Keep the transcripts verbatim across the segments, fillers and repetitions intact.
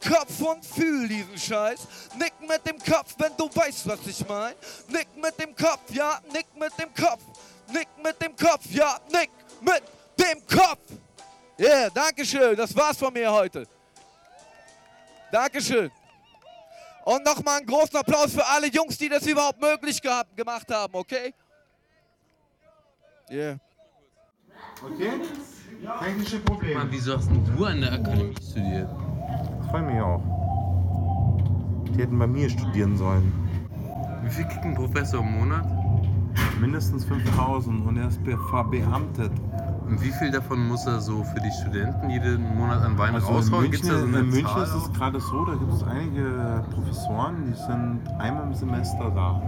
Kopf und fühl diesen Scheiß. Nick mit dem Kopf, wenn du weißt, was ich mein. Nick mit dem Kopf, ja, nick mit dem Kopf. Nick mit dem Kopf, ja, nick mit dem Kopf. Yeah, dankeschön, das war's von mir heute. Dankeschön. Und nochmal einen großen Applaus für alle Jungs, die das überhaupt möglich gehabt, gemacht haben, okay? Yeah. Okay? Technische Probleme. Mann, wieso hast denn du an der Akademie studiert? Das freut mich auch. Die hätten bei mir studieren sollen. Wie viel kriegt ein Professor im Monat? Mindestens fünftausend und er ist be- verbeamtet. Und wie viel davon muss er so für die Studenten jeden Monat an Wein Also in raushauen? München, Gibt's da so eine in München Zahl ist es auch? gerade so, da gibt es einige Professoren, die sind einmal im Semester da.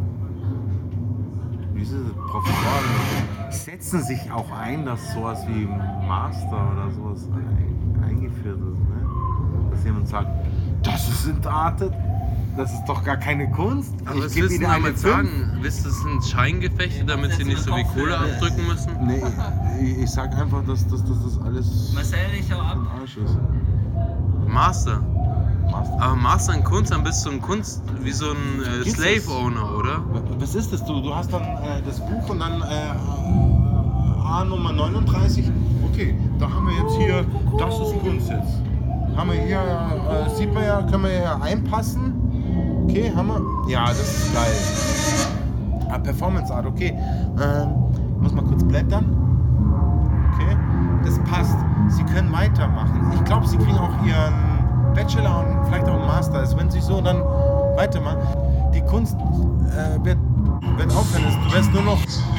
Diese Professoren setzen sich auch ein, dass sowas wie Master oder sowas ein, eingeführt ist. Ne? Dass jemand sagt, das ist entartet, das ist doch gar keine Kunst. Aber was geb willst du Ihnen eine damit fünf. sagen? Willst du, das sind Scheingefechte, damit sie nicht so wie Kohle abdrücken müssen? Nee, ich, ich sag einfach, dass, dass, dass das alles Marcel, ich hau ab. im Arsch ist. Master. Master. Aber Master in Kunst, dann bist du ein Kunst wie so ein äh, Gibt's das? Slave-Owner, oder? Was ist das? Du, du hast dann äh, das Buch und dann äh, A Nummer neununddreißig. Okay, da haben wir jetzt hier, das ist Kunst jetzt. Haben wir hier, äh, sieht man ja, können wir hier einpassen. Okay, haben wir. Ja, das ist geil. Ah, Performance Art, okay. Ähm, muss mal kurz blättern. Okay, das passt. Sie können weitermachen. Ich glaube, Sie kriegen auch Ihren Bachelor und vielleicht auch einen Master. Also wenn Sie so dann weitermachen. Die Kunst äh, wird, wird aufhören. Du wirst nur noch,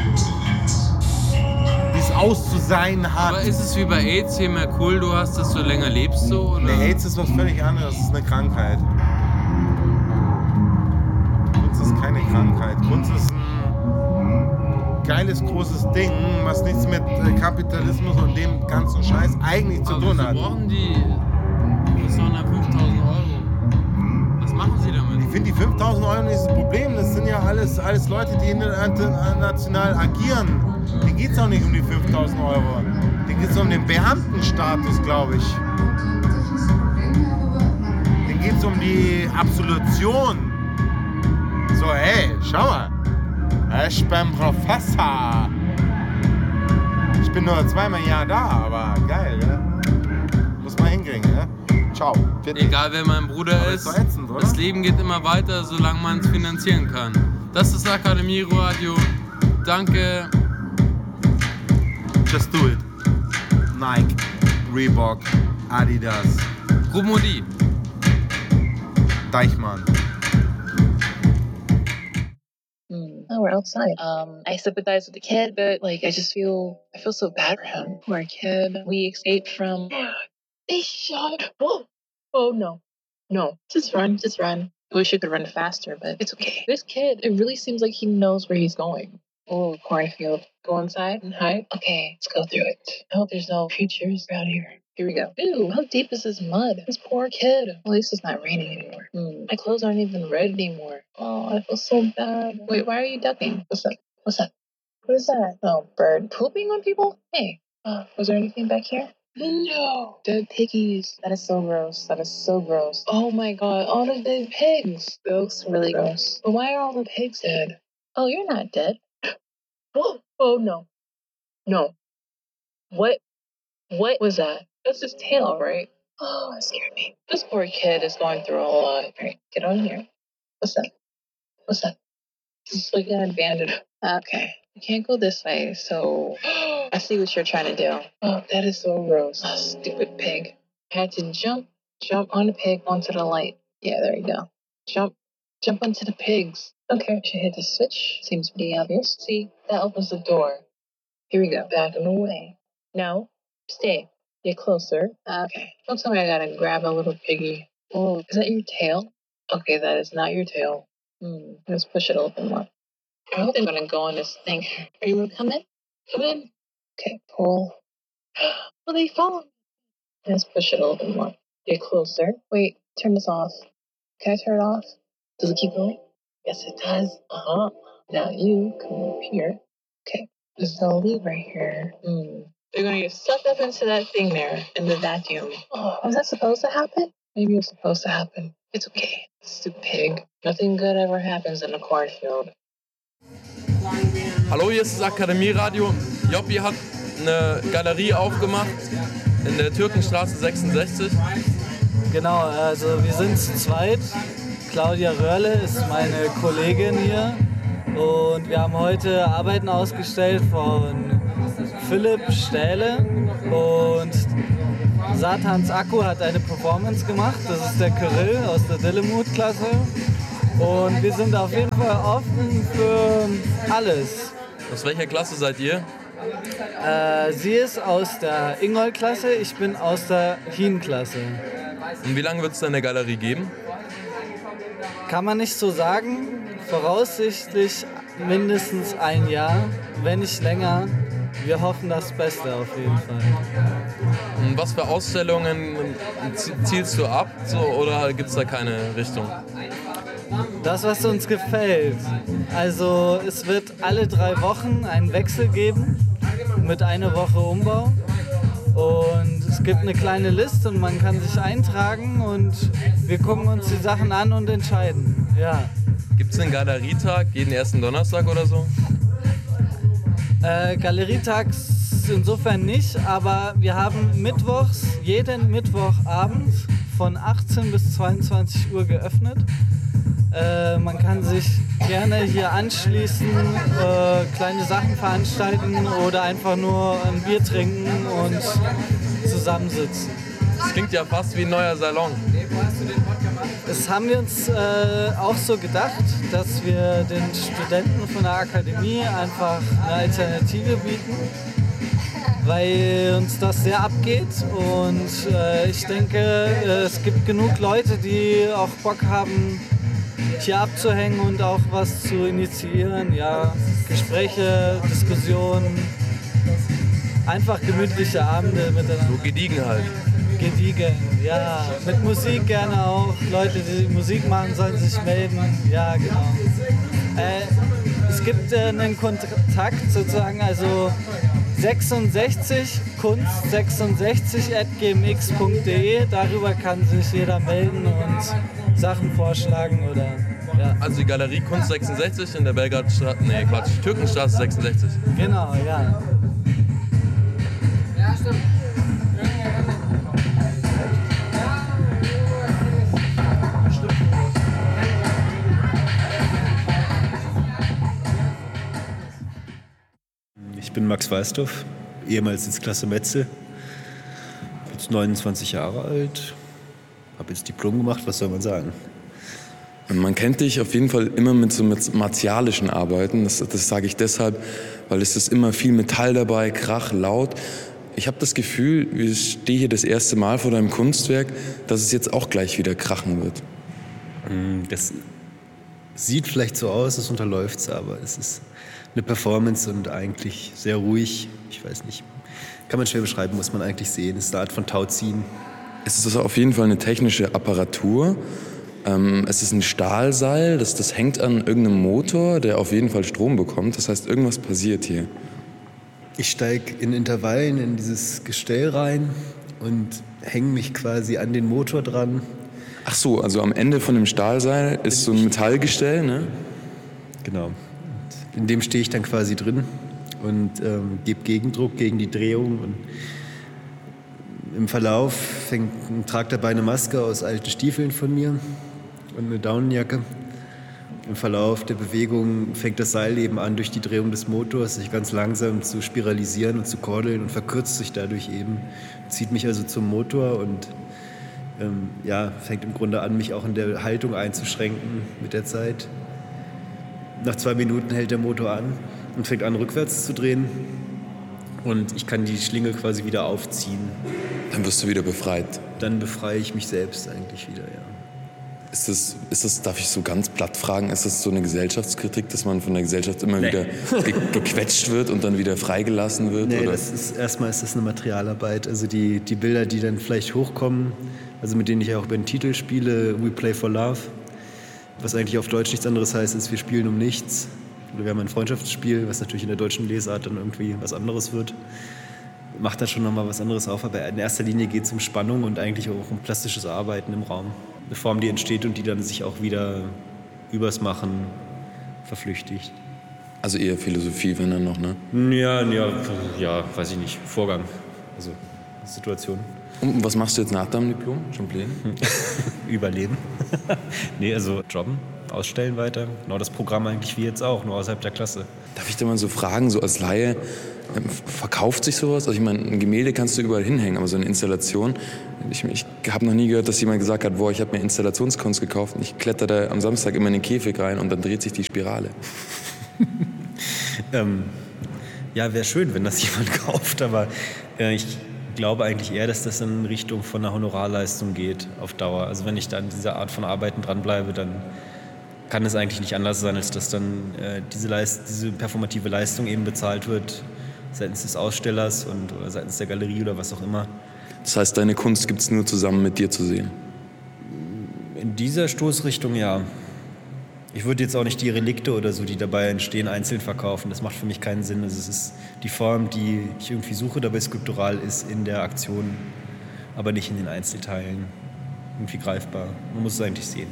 wie es auszusein hat. Aber ist es wie bei AIDS, je mehr Kohl du hast, desto länger lebst du? Oder? Nee, AIDS ist was völlig anderes. Das ist eine Krankheit. Kunst ist keine Krankheit. Kunst ist ein geiles, großes Ding, was nichts mit äh, Kapitalismus und dem ganzen Scheiß eigentlich zu Aber tun wieso hat. brauchen die Professoren fünftausend Euro? Was machen sie damit? Ich finde die fünftausend Euro nicht das Problem. Das sind ja alles, alles Leute, die international agieren. Denen geht es auch nicht um die fünftausend Euro. Denen geht es um den Beamtenstatus, glaube ich. Denen geht es um die Absolution. So, hey, schau mal. Ich bin Professor. Ich bin nur zweimal im Jahr da, aber geil, ne? Muss man hinkriegen, ne? Ciao. Egal wer mein Bruder Aber ist, ist doch ätzend, oder? das Leben geht immer weiter, solange man es finanzieren kann. Das ist Akademie Radio. Danke. Just do it. Nike, Reebok, Adidas, Rumodi. Deichmann. Oh, we're outside. Um, I sympathize with the kid, but like, I just feel, I feel so bad for him. Poor kid. We escaped from. They shot. Oh, oh no, no. Just run, just run. I wish I could run faster, but it's okay. This kid, it really seems like he knows where he's going. Oh, cornfield. Go inside and hide. Okay, let's go through it. I hope there's no creatures around here. Here we go. Ew, how deep is this mud? This poor kid. Well, at least it's not raining anymore. Hmm. My clothes aren't even red anymore. Oh, I feel so bad. Wait, why are you ducking? What's that? What's that? What is that? Oh, bird. Pooping on people? Hey, uh, was there anything back here? No. Dead piggies. That is so gross. That is so gross. Oh my god. All the dead pigs. That looks really gross. But why are all the pigs dead? Oh, you're not dead. Oh, oh no. No. What? What was that? That's his tail, right? Oh, that scared me. This poor kid is going through a lot. All right, get on here. What's that? What's that? This is like an abandoned. Okay, you can't go this way, so I see what you're trying to do. Oh, that is so gross. Oh, stupid pig. I had to jump, jump on the pig onto the light. Yeah, there you go. Jump, jump onto the pigs. Okay, should hit the switch. Seems pretty obvious. See, that opens the door. Here we go. Back and away. No, stay. Get closer. Okay. Don't tell me I gotta grab a little piggy. Oh, is that your tail? Okay, that is not your tail. Hmm. Let's push it a little bit more. I hope they're gonna go on this thing. Are you gonna come in? Come in. Okay, pull. Well, they follow me. Let's push it a little bit more. Get closer. Wait, turn this off. Can I turn it off? Does it keep going? Yes, it does. Uh-huh. Now you come up here. Okay. There's no lead right here. Hmm. They're going to get sucked up into that thing there in the vacuum. Oh, was that supposed to happen? Maybe it was supposed to happen. It's okay. Stupid pig. Nothing good ever happens in a cornfield. Hallo, hier ist das Akademieradio. Joppi hat eine Galerie aufgemacht in der Türkenstraße sechsundsechzig. Genau, also wir sind zu zweit. Claudia Röhrle ist meine Kollegin hier und wir haben heute Arbeiten ausgestellt von Philipp Stähle und Satans Akku hat eine Performance gemacht. Das ist der Kyrill aus der Dillemut-Klasse und wir sind auf jeden Fall offen für alles. Aus welcher Klasse seid ihr? Äh, sie ist aus der Ingold-Klasse, ich bin aus der Hien-Klasse. Und wie lange wird es denn eine Galerie geben? Kann man nicht so sagen. Voraussichtlich mindestens ein Jahr, wenn nicht länger. Wir hoffen das Beste auf jeden Fall. Und was für Ausstellungen zielst du ab, so, oder gibt es da keine Richtung? Das, was uns gefällt. Also es wird alle drei Wochen einen Wechsel geben mit einer Woche Umbau. Und es gibt eine kleine Liste und man kann sich eintragen und wir gucken uns die Sachen an und entscheiden. Ja. Gibt es einen Galerietag jeden ersten Donnerstag oder so? Äh, Galerietag insofern nicht, aber wir haben mittwochs, jeden Mittwochabend von achtzehn bis zweiundzwanzig Uhr geöffnet. Äh, man kann sich gerne hier anschließen, äh, kleine Sachen veranstalten oder einfach nur ein Bier trinken und zusammensitzen. Das klingt ja fast wie ein neuer Salon. Das haben wir uns äh, auch so gedacht, dass wir den Studenten von der Akademie einfach eine Alternative bieten, weil uns das sehr abgeht und äh, ich denke, äh, es gibt genug Leute, die auch Bock haben, hier abzuhängen und auch was zu initiieren, ja, Gespräche, Diskussionen, einfach gemütliche Abende miteinander. So gediegen halt. Gediegen, ja, mit Musik gerne auch, Leute, die Musik machen, sollen sich melden, ja, genau. Äh, es gibt äh, einen Kontakt sozusagen, also sechsundsechzig kunst sechsundsechzig at gmx punkt de, darüber kann sich jeder melden und Sachen vorschlagen oder ja. Also die Galerie Kunst sechsundsechzig in der Belgradstraße, nee Quatsch, Türkenstraße sechsundsechzig. Genau, ja. Ja, stimmt. Ich bin Max Weißdorf, ehemals Sitzklasse Metze, jetzt neunundzwanzig Jahre alt, habe jetzt Diplom gemacht, was soll man sagen? Man kennt dich auf jeden Fall immer mit so mit martialischen Arbeiten, das, das sage ich deshalb, weil es ist immer viel Metall dabei, Krach, laut. Ich habe das Gefühl, ich stehe hier das erste Mal vor deinem Kunstwerk, dass es jetzt auch gleich wieder krachen wird. Das sieht vielleicht so aus, es unterläuft es, aber es ist eine Performance und eigentlich sehr ruhig. Ich weiß nicht, kann man schwer beschreiben, muss man eigentlich sehen. Es ist eine Art von Tauziehen. Es ist auf jeden Fall eine technische Apparatur. Ähm, es ist ein Stahlseil, das, das hängt an irgendeinem Motor, der auf jeden Fall Strom bekommt. Das heißt, irgendwas passiert hier. Ich steige in Intervallen in dieses Gestell rein und hänge mich quasi an den Motor dran. Ach so, also am Ende von dem Stahlseil ist so ein Metallgestell, ne? Genau. In dem stehe ich dann quasi drin und ähm, gebe Gegendruck gegen die Drehung. Und im Verlauf fängt, tragt dabei eine Maske aus alten Stiefeln von mir und eine Daunenjacke. Im Verlauf der Bewegung fängt das Seil eben an, durch die Drehung des Motors sich ganz langsam zu spiralisieren und zu kordeln und verkürzt sich dadurch eben. Zieht mich also zum Motor und ähm, ja, fängt im Grunde an, mich auch in der Haltung einzuschränken mit der Zeit. Nach zwei Minuten hält der Motor an und fängt an, rückwärts zu drehen. Und ich kann die Schlinge quasi wieder aufziehen. Dann wirst du wieder befreit. Dann befreie ich mich selbst eigentlich wieder, ja. Ist das, ist das, darf ich so ganz platt fragen, ist das so eine Gesellschaftskritik, dass man von der Gesellschaft immer nee. wieder ge- gequetscht wird und dann wieder freigelassen wird? Nee, oder? Das ist, erstmal ist das eine Materialarbeit. Also die, die Bilder, die dann vielleicht hochkommen, also mit denen ich auch über den Titel spiele, We Play for Love, was eigentlich auf Deutsch nichts anderes heißt, als wir spielen um nichts. Oder wir haben ein Freundschaftsspiel, was natürlich in der deutschen Lesart dann irgendwie was anderes wird. macht dann schon nochmal was anderes auf. Aber in erster Linie geht es um Spannung und eigentlich auch um plastisches Arbeiten im Raum. Eine Form, die entsteht und die dann sich auch wieder übers Machen verflüchtigt. Also eher Philosophie, wenn dann noch, ne? Ja, ja, ja, weiß ich nicht. Vorgang, also Situation. Und was machst du jetzt nach deinem Diplom? Schon Pläne? Überleben. Nee, also jobben, ausstellen weiter. Genau das Programm eigentlich wie jetzt auch, nur außerhalb der Klasse. Darf ich da mal so fragen, so als Laie, ähm, verkauft sich sowas? Also ich meine, ein Gemälde kannst du überall hinhängen, aber so eine Installation, ich, ich habe noch nie gehört, dass jemand gesagt hat, boah, ich habe mir Installationskunst gekauft und ich kletter da am Samstag immer in den Käfig rein und dann dreht sich die Spirale. ähm, ja, wäre schön, wenn das jemand kauft, aber äh, ich glaube eigentlich eher, dass das in Richtung von einer Honorarleistung geht auf Dauer. Also wenn ich da an dieser Art von Arbeiten dranbleibe, dann kann es eigentlich nicht anders sein, als dass dann äh, diese, Leist- diese performative Leistung eben bezahlt wird seitens des Ausstellers und, oder seitens der Galerie oder was auch immer. Das heißt, deine Kunst gibt es nur zusammen mit dir zu sehen? In dieser Stoßrichtung ja. Ich würde jetzt auch nicht die Relikte oder so, die dabei entstehen, einzeln verkaufen. Das macht für mich keinen Sinn. Also es ist die Form, die ich irgendwie suche, dabei skulptural ist in der Aktion, aber nicht in den Einzelteilen. Irgendwie greifbar. Man muss es eigentlich sehen.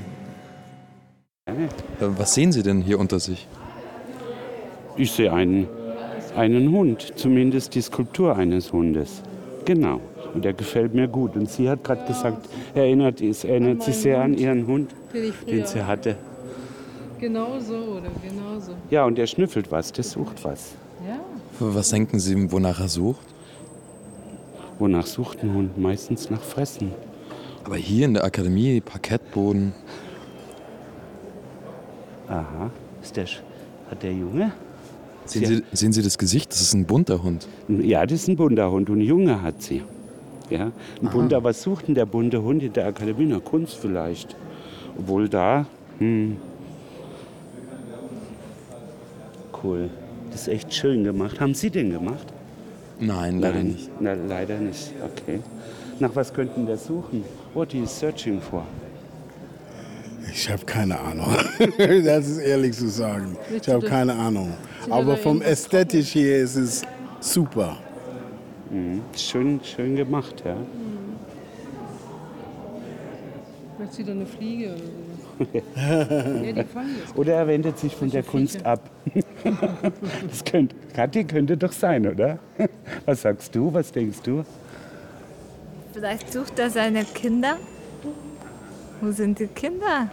Was sehen Sie denn hier unter sich? Ich sehe einen, einen Hund, zumindest die Skulptur eines Hundes. Genau. Und der gefällt mir gut. Und sie hat gerade gesagt, erinnert, es erinnert sich sehr an ihren Hund, den sie hatte. Genau so oder genau so. Ja, und der schnüffelt was, der sucht was. Ja. Was denken Sie, wonach er sucht? Wonach sucht ein Hund? Meistens nach Fressen. Aber hier in der Akademie, Parkettboden. Aha, ist der, hat der Junge? Sehen Sie, sehen Sie das Gesicht? Das ist ein bunter Hund. Ja, das ist ein bunter Hund und ein Junge hat sie. Ja, ein bunter, was sucht denn der bunte Hund in der Akademie? Na, Kunst vielleicht. Obwohl da, hm. Cool. Das ist echt schön gemacht. Haben Sie den gemacht? Nein, leider Nein. nicht. Na, leider nicht. Okay. Nach was könnten wir suchen? What are you searching for? Ich habe keine Ahnung. Das ist ehrlich zu sagen. Ich habe keine Ahnung. Aber vom ästhetisch hier ist es super. Mhm. Schön, schön gemacht, ja. Vielleicht sieht er eine Fliege oder so. Ja, die fangen das. Oder er wendet sich von der Kunst ab. Das könnte, Kathi, könnte doch sein, oder? Was sagst du? Was denkst du? Vielleicht sucht er seine Kinder. Wo sind die Kinder?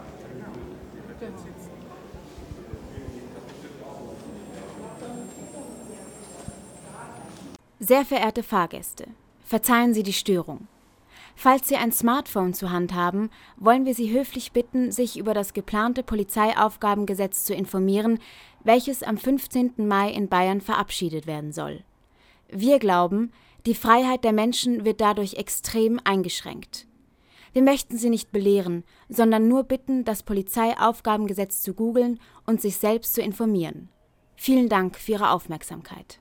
Sehr verehrte Fahrgäste, verzeihen Sie die Störung. Falls Sie ein Smartphone zur Hand haben, wollen wir Sie höflich bitten, sich über das geplante Polizeiaufgabengesetz zu informieren, welches am fünfzehnten Mai in Bayern verabschiedet werden soll. Wir glauben, die Freiheit der Menschen wird dadurch extrem eingeschränkt. Wir möchten Sie nicht belehren, sondern nur bitten, das Polizeiaufgabengesetz zu googeln und sich selbst zu informieren. Vielen Dank für Ihre Aufmerksamkeit.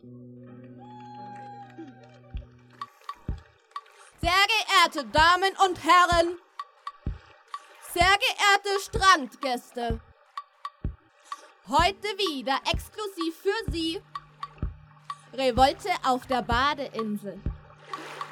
Sehr geehrte Damen und Herren, sehr geehrte Strandgäste, heute wieder exklusiv für Sie Revolte auf der Badeinsel.